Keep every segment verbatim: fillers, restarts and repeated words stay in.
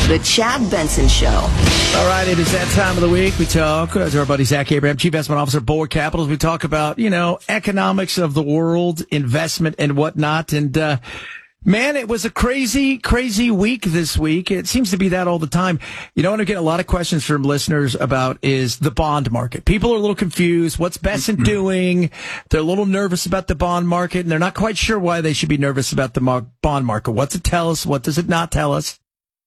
The Chad Benson Show. All right, it is that time of the week. We talk uh, to our buddy Zach Abraham, Chief Investment Officer, Board Capitals. We talk about, you know, economics of the world, investment and whatnot. And, uh, man, it was a crazy, crazy week this week. It seems to be that all the time. You know what I'm getting a lot of questions from listeners about is the bond market. People are a little confused. What's Benson doing? They're a little nervous about the bond market, and they're not quite sure why they should be nervous about the mar- bond market. What's it tell us? What does it not tell us?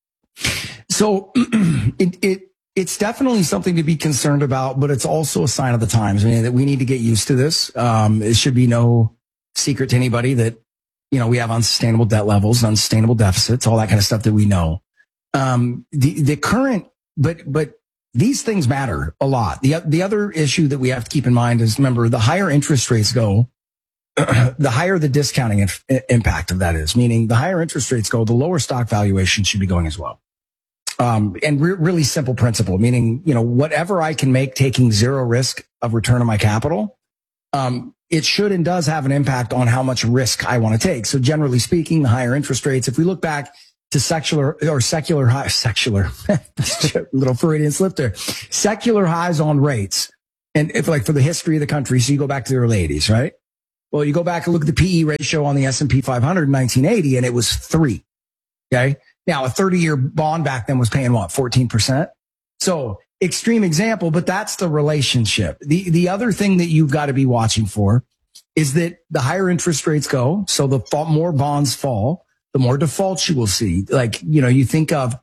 So it, it it's definitely something to be concerned about, but it's also a sign of the times. I mean, that we need to get used to this. Um, it should be no secret to anybody that, you know, we have unsustainable debt levels, unsustainable deficits, all that kind of stuff that we know. Um, the the current, but but these things matter a lot. The the other issue that we have to keep in mind is, remember, the higher interest rates go, the higher the discounting inf- impact of that is. Meaning, the higher interest rates go, the lower stock valuation should be going as well. Um, and re- really simple principle, meaning, you know, whatever I can make taking zero risk of return on my capital, um, it should and does have an impact on how much risk I want to take. So generally speaking, the higher interest rates, if we look back to secular or secular high, secular, little Freudian slip there, secular highs on rates. And if like for the history of the country, so you go back to the early eighties, right? Well, you go back and look at the P E ratio on the S and P five hundred in nineteen eighty, and it was three. Okay. Now, a thirty-year bond back then was paying what, fourteen percent? So extreme example, but that's the relationship. The the other thing that you've got to be watching for is that the higher interest rates go, so the fall, more bonds fall, the more defaults you will see. Like, you know, you think of,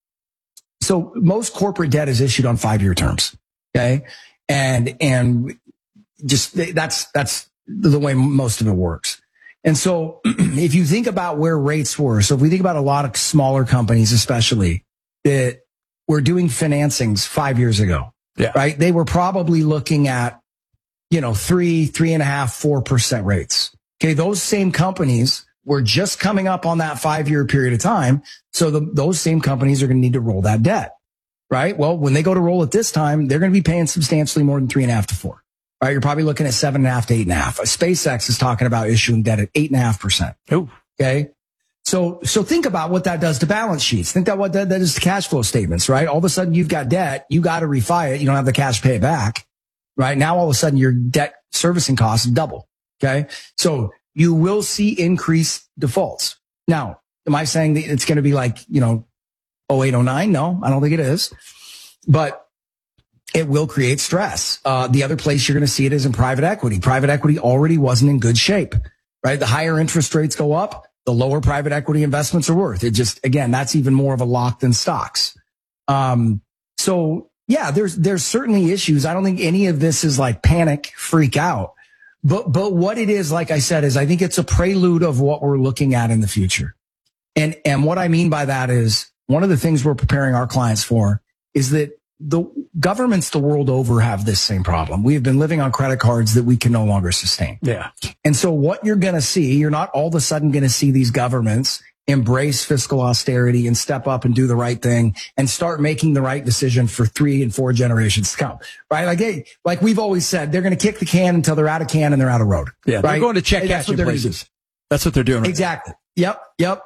so most corporate debt is issued on five-year terms. Okay. And, and just that's, that's the way most of it works. And so if you think about where rates were, so if we think about a lot of smaller companies, especially that were doing financings five years ago, yeah. right? They were probably looking at, you know, three, three and a half, four percent rates. Okay. Those same companies were just coming up on that five year period of time. So the, those same companies are going to need to roll that debt, right? Well, when they go to roll it this time, they're going to be paying substantially more than three and a half to four. Right, you're probably looking at seven and a half to eight and a half. SpaceX is talking about issuing debt at eight and a half percent. Oh, okay. So, so think about what that does to balance sheets. Think that what that, that is to cash flow statements, right? All of a sudden you've got debt. You got to refi it. You don't have the cash to pay it back, right? Now all of a sudden your debt servicing costs double. Okay. So you will see increased defaults. Now, am I saying that it's going to be like, you know, oh eight, oh nine? No, I don't think it is, but it will create stress. Uh, the other place you're going to see it is in private equity. Private equity already wasn't in good shape, right? The higher interest rates go up, the lower private equity investments are worth. It just, again, that's even more of a lock than stocks. Um, so yeah, there's, there's certainly issues. I don't think any of this is like panic, freak out. But, but what it is, like I said, is I think it's a prelude of what we're looking at in the future. And, and what I mean by that is one of the things we're preparing our clients for is that the governments the world over have this same problem. We have been living on credit cards that we can no longer sustain. Yeah. And so what you're going to see, you're not all of a sudden going to see these governments embrace fiscal austerity and step up and do the right thing and start making the right decision for three and four generations to come. Right? Like, hey, like we've always said, they're going to kick the can until they're out of can and they're out of road. Yeah. Right? They're going to check and cash in places. That's what they're doing. Right exactly. Now. Yep. Yep.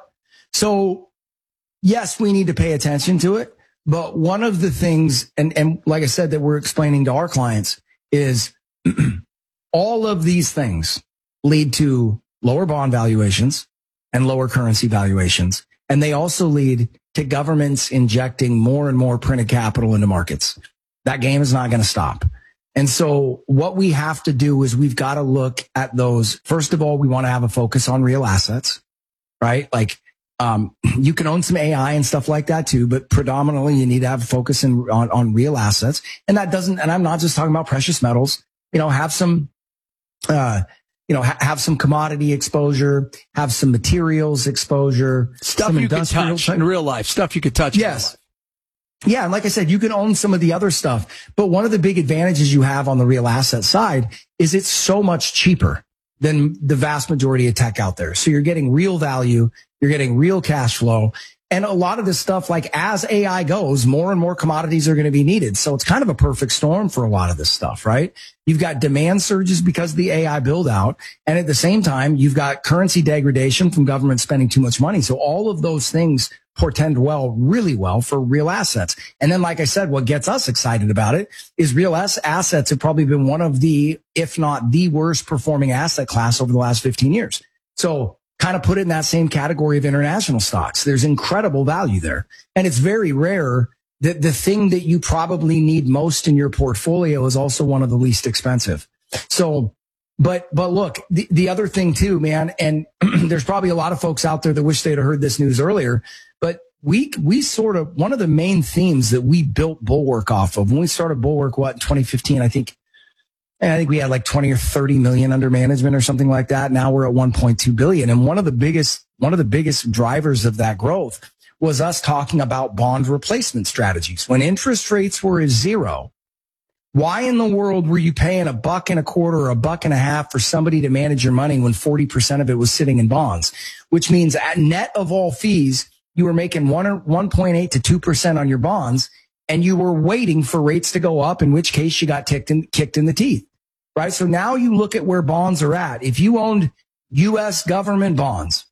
So yes, we need to pay attention to it. But one of the things, and, and like I said, that we're explaining to our clients is all of these things lead to lower bond valuations and lower currency valuations. And they also lead to governments injecting more and more printed capital into markets. That game is not going to stop. And so what we have to do is we've got to look at those. First of all, we want to have a focus on real assets, right? Like, Um, you can own some A I and stuff like that too, but predominantly you need to have a focus in, on, on real assets. And that doesn't, and I'm not just talking about precious metals, you know, have some, uh, you know, ha- have some commodity exposure, have some materials exposure, stuff you can touch in real life, stuff you could touch. Yes. Yeah. And like I said, you can own some of the other stuff, but one of the big advantages you have on the real asset side is it's so much cheaper than the vast majority of tech out there. So you're getting real value. You're getting real cash flow. And a lot of this stuff, like as A I goes, more and more commodities are going to be needed. So it's kind of a perfect storm for a lot of this stuff, right? You've got demand surges because of the A I build out. And at the same time, you've got currency degradation from government spending too much money. So all of those things portend well, really well for real assets. And then, like I said, what gets us excited about it is real assets have probably been one of the, if not the worst performing asset class over the last fifteen years. So kind of put it in that same category of international stocks. There's incredible value there. And it's very rare that the thing that you probably need most in your portfolio is also one of the least expensive. So, but, but look, the, the other thing too, man, and there's probably a lot of folks out there that wish they'd have heard this news earlier, but we, we sort of, one of the main themes that we built Bulwark off of when we started Bulwark, what, in twenty fifteen, I think, I think we had like twenty or thirty million under management or something like that. Now we're at one point two billion. And one of the biggest, one of the biggest drivers of that growth was us talking about bond replacement strategies. When interest rates were at zero, why in the world were you paying a buck and a quarter or a buck and a half for somebody to manage your money when forty percent of it was sitting in bonds? Which means at net of all fees, you were making one or one point eight to two percent on your bonds, and you were waiting for rates to go up, in which case you got ticked in, kicked in the teeth. Right. So now you look at where bonds are at. If you owned U S government bonds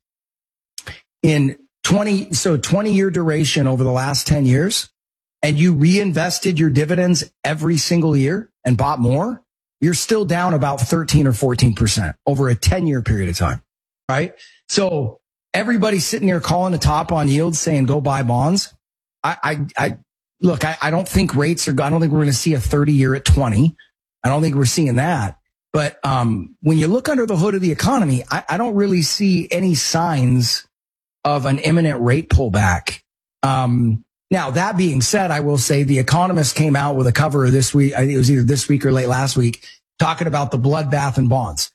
in twenty, so twenty year duration over the last ten years, and you reinvested your dividends every single year and bought more, you're still down about thirteen or fourteen percent over a ten year period of time. Right. So everybody's sitting here calling the top on yields saying, go buy bonds. I, I, I look, I, I don't think rates are, I don't think we're going to see a thirty year at twenty. I don't think we're seeing that. But um, when you look under the hood of the economy, I, I don't really see any signs of an imminent rate pullback. Um, now, that being said, I will say The Economist came out with a cover this week. I think it was either this week or late last week, talking about the bloodbath in bonds.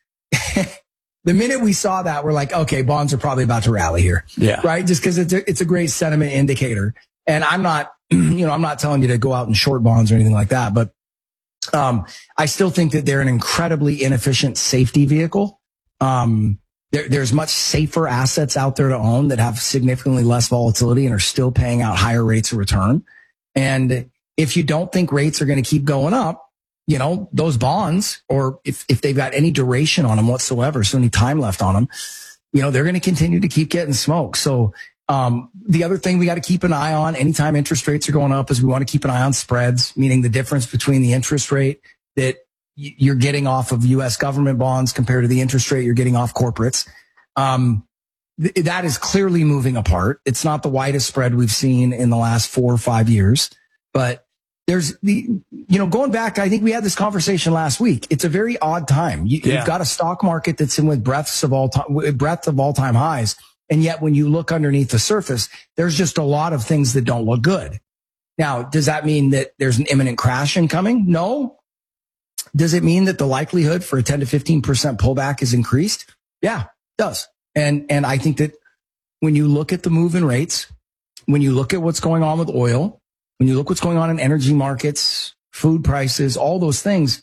The minute we saw that, we're like, okay, bonds are probably about to rally here. Yeah. Right? Just because it's a, it's a great sentiment indicator. And I'm not, you know, I'm not telling you to go out and short bonds or anything like that, but Um, I still think that they're an incredibly inefficient safety vehicle. Um, there, there's much safer assets out there to own that have significantly less volatility and are still paying out higher rates of return. And if you don't think rates are going to keep going up, you know, those bonds, or if, if they've got any duration on them whatsoever, so any time left on them, you know, they're going to continue to keep getting smoked. So, Um, the other thing we got to keep an eye on anytime interest rates are going up is we want to keep an eye on spreads, meaning the difference between the interest rate that y- you're getting off of U S government bonds compared to the interest rate you're getting off corporates. Um, th- that is clearly moving apart. It's not the widest spread we've seen in the last four or five years, but there's the, you know, going back, I think we had this conversation last week. It's a very odd time. You, yeah. You've got a stock market that's in with breadths of all time, breadth of all time highs. And yet when you look underneath the surface, there's just a lot of things that don't look good. Now, does that mean that there's an imminent crash incoming? No. Does it mean that the likelihood for a ten to fifteen percent pullback is increased? Yeah, it does. And, and I think that when you look at the move in rates, when you look at what's going on with oil, when you look what's going on in energy markets, food prices, all those things,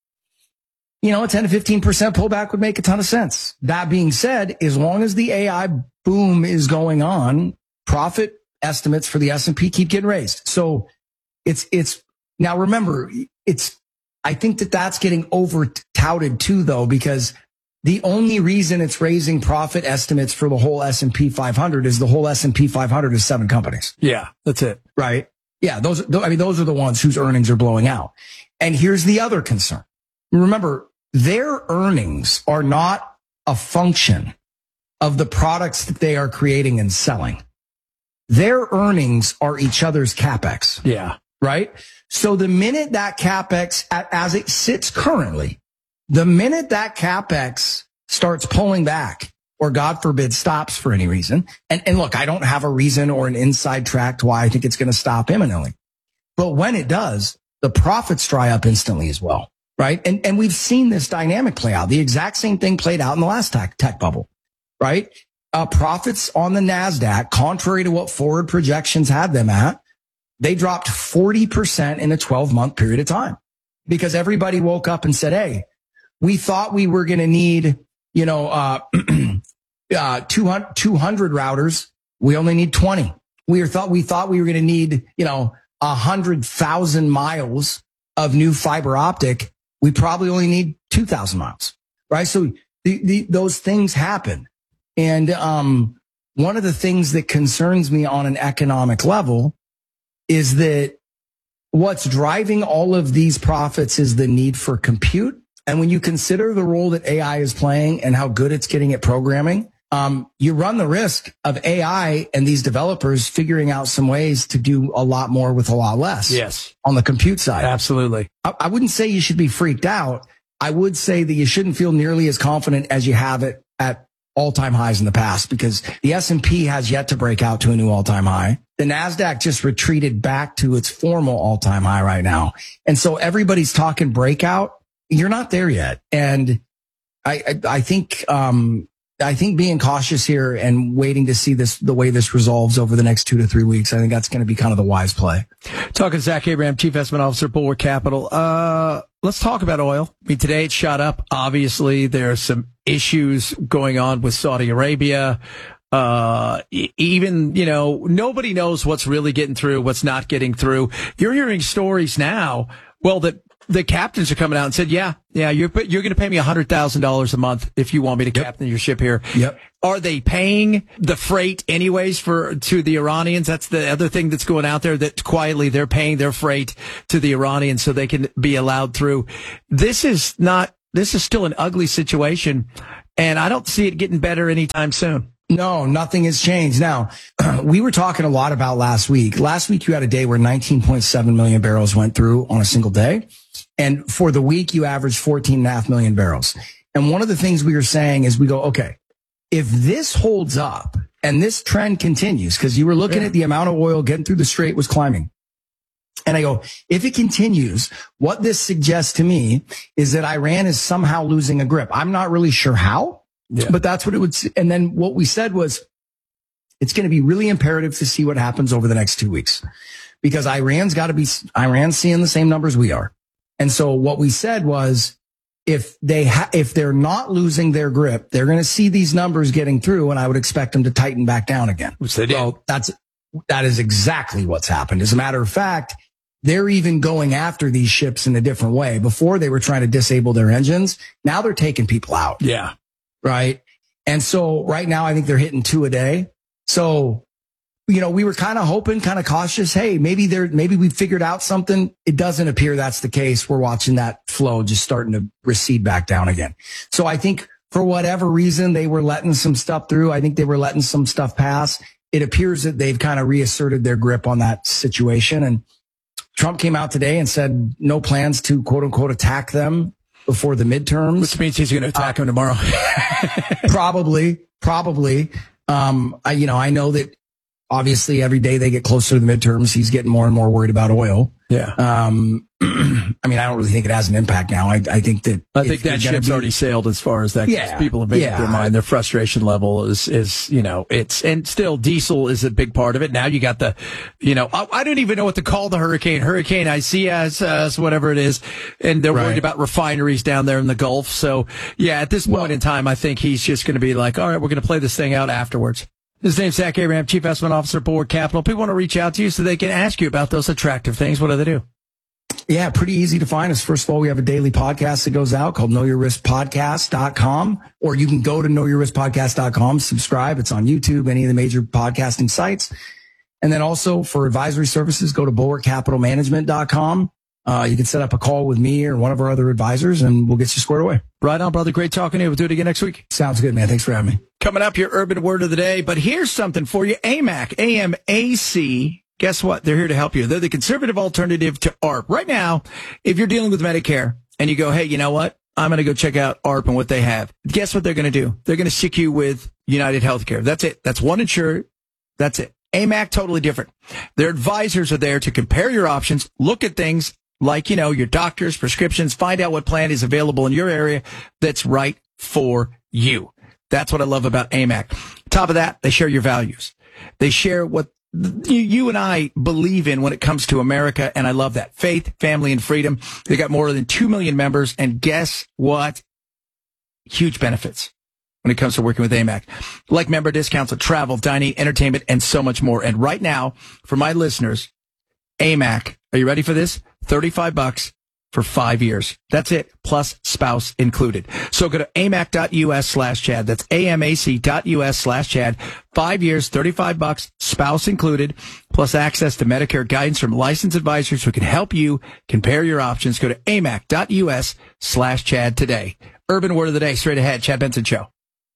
you know, a ten to fifteen percent pullback would make a ton of sense. That being said, as long as the A I boom is going on, profit estimates for the S and P keep getting raised. So it's, it's now remember, it's, I think that that's getting over touted too, though, because the only reason it's raising profit estimates for the whole S and P five hundred is the whole S and P five hundred is seven companies. Yeah, that's it. Right. Yeah. Those, I mean, those are the ones whose earnings are blowing out. And here's the other concern. Remember, their earnings are not a function of the products that they are creating and selling. Their earnings are each other's CapEx. Yeah. Right? So the minute that CapEx, as it sits currently, the minute that CapEx starts pulling back, or God forbid stops for any reason, and, and look, I don't have a reason or an inside track to why I think it's going to stop imminently. But when it does, the profits dry up instantly as well. Right. And, and we've seen this dynamic play out. The exact same thing played out in the last tech, tech bubble. Right. Uh, profits on the NASDAQ, contrary to what forward projections had them at, they dropped forty percent in a twelve month period of time because everybody woke up and said, hey, we thought we were going to need, you know, uh, uh, two hundred, two hundred routers. We only need twenty. We were thought we thought we were going to need, you know, a hundred thousand miles of new fiber optic. We probably only need two thousand miles, right? So the, the, those things happen. And, um, one of the things that concerns me on an economic level is that what's driving all of these profits is the need for compute. And when you consider the role that A I is playing and how good it's getting at programming, um, you run the risk of A I and these developers figuring out some ways to do a lot more with a lot less. Yes. On the compute side. Absolutely. I, I wouldn't say you should be freaked out. I would say that you shouldn't feel nearly as confident as you have it at all-time highs in the past, because the S and P has yet to break out to a new all-time high. The NASDAQ just retreated back to its formal all-time high right now. And so everybody's talking breakout. You're not there yet. And I, I, I think, um, I think being cautious here and waiting to see this, the way this resolves over the next two to three weeks, I think that's going to be kind of the wise play. Talking to Zach Abraham, Chief Investment Officer, Bulwark Capital. Uh, let's talk about oil. I mean, today it shot up. Obviously, there are some issues going on with Saudi Arabia. Uh, even, you know, nobody knows what's really getting through, what's not getting through. You're hearing stories now, well, that the captains are coming out and said, yeah, yeah, you're, you're going to pay me one hundred thousand dollars a month if you want me to yep. captain your ship here. Yep. Are they paying the freight anyways for, to the Iranians? That's the other thing that's going out there, that quietly they're paying their freight to the Iranians so they can be allowed through. This is not, this is still an ugly situation, and I don't see it getting better anytime soon. No, nothing has changed. Now, we were talking a lot about last week. Last week, you had a day where nineteen point seven million barrels went through on a single day. And for the week, you averaged fourteen and a half million barrels. And one of the things we were saying is we go, okay, if this holds up and this trend continues, because you were looking yeah. at the amount of oil getting through the strait was climbing. And I go, if it continues, what this suggests to me is that Iran is somehow losing a grip. I'm not really sure how. Yeah. But that's what it would. And then what we said was it's going to be really imperative to see what happens over the next two weeks, because Iran's got to be, Iran's seeing the same numbers we are. And so what we said was if they, ha- if they're not losing their grip, they're going to see these numbers getting through, and I would expect them to tighten back down again. Which they did. So that's, that is exactly what's happened. As a matter of fact, they're even going after these ships in a different way. Before they were trying to disable their engines. Now they're taking people out. Yeah. Right. And so right now, I think they're hitting two a day. So, you know, we were kind of hoping, kind of cautious. Hey, maybe they're, maybe we figured out something. It doesn't appear that's the case. We're watching that flow just starting to recede back down again. So I think for whatever reason, they were letting some stuff through. I think they were letting some stuff pass. It appears that they've kind of reasserted their grip on that situation. And Trump came out today and said no plans to quote unquote attack them before the midterms. Which means he's going to attack uh, him tomorrow. probably, probably. Um, I, you know, I know that obviously every day they get closer to the midterms, he's getting more and more worried about oil. Yeah. Um, I mean, I don't really think it has an impact now. I, I think that I think that ship's be, already sailed as far as that. Yeah, people have made yeah. up their mind. Their frustration level is, is, you know, it's, and still diesel is a big part of it. Now you got the, you know, I, I don't even know what to call the hurricane, Hurricane Isaias, uh, whatever it is. And they're right. worried about refineries down there in the Gulf. So yeah, at this point well, in time, I think he's just going to be like, all right, we're going to play this thing out afterwards. His name's Zach Abraham, Chief Investment Officer, Bulwark Capital. People want to reach out to you so they can ask you about those attractive things. What do they do? Yeah, pretty easy to find us. First of all, we have a daily podcast that goes out called know your risk podcast dot com, or you can go to know your risk podcast dot com, subscribe. It's on YouTube, any of the major podcasting sites. And then also for advisory services, go to bulwark capital management dot com. Uh, you can set up a call with me or one of our other advisors, and we'll get you squared away. Right on, brother. Great talking to you. We'll do it again next week. Sounds good, man. Thanks for having me. Coming up, your urban word of the day. But here's something for you. A M A C, A M A C. Guess what? They're here to help you. They're the conservative alternative to A R P. Right now, if you're dealing with Medicare and you go, hey, you know what? I'm going to go check out A R P and what they have. Guess what they're going to do? They're going to stick you with United Healthcare. That's it. That's one insurer. That's it. A M A C, totally different. Their advisors are there to compare your options, look at things like, you know, your doctors, prescriptions, find out what plan is available in your area that's right for you. That's what I love about A M A C. Top of that, they share your values. They share what you, you and I believe in when it comes to America, and I love that. Faith, family, and freedom. They got more than two million members, and guess what? Huge benefits. when it comes to working with A M A C. Like member discounts on travel, dining, entertainment, and so much more. And right now, for my listeners, A M A C, are you ready for this? thirty-five bucks for five years. That's it, plus spouse included. So go to amac.us slash Chad. That's amac.us slash Chad. Five years, thirty-five bucks, spouse included, plus access to Medicare guidance from licensed advisors who can help you compare your options. Go to amac.us slash Chad today. Urban Word of the Day, straight ahead. Chad Benson Show.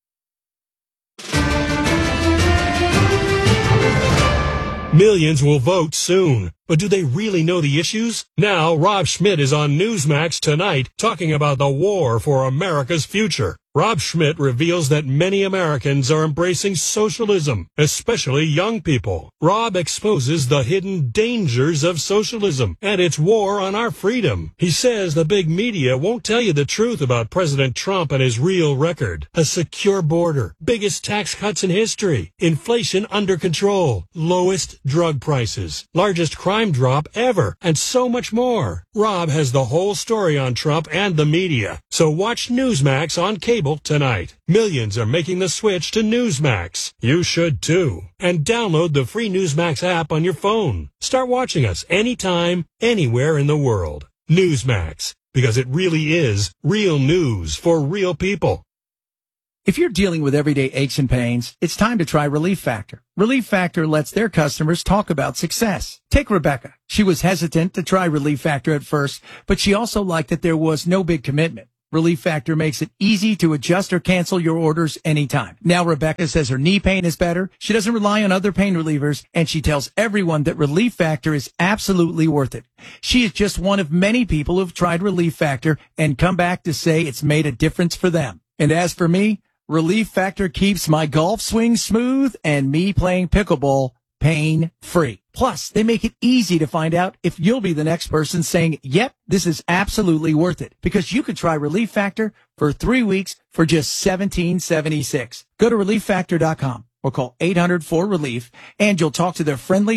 Millions will vote soon, but do they really know the issues? Now, Rob Schmidt is on Newsmax tonight talking about the war for America's future. Rob Schmidt reveals that many Americans are embracing socialism, especially young people. Rob exposes the hidden dangers of socialism and its war on our freedom. He says the big media won't tell you the truth about President Trump and his real record. A secure border, biggest tax cuts in history, inflation under control, lowest drug prices, largest crime drop ever, and so much more. Rob has the whole story on Trump and the media. So watch Newsmax on cable tonight. Millions are making the switch to Newsmax. You should too. And download the free Newsmax app on your phone. Start watching us anytime, anywhere in the world. Newsmax, because it really is real news for real people. If you're dealing with everyday aches and pains, it's time to try Relief Factor. Relief Factor lets their customers talk about success. Take Rebecca. She was hesitant to try Relief Factor at first, but she also liked that there was no big commitment. Relief Factor makes it easy to adjust or cancel your orders anytime. Now Rebecca says her knee pain is better. She doesn't rely on other pain relievers, and she tells everyone that Relief Factor is absolutely worth it. She is just one of many people who've tried Relief Factor and come back to say it's made a difference for them. And as for me, Relief Factor keeps my golf swing smooth and me playing pickleball pain-free. Plus, they make it easy to find out if you'll be the next person saying, yep, this is absolutely worth it. Because you could try Relief Factor for three weeks for just seventeen seventy-six. Go to relief factor dot com or call eight hundred four relief and you'll talk to their friendly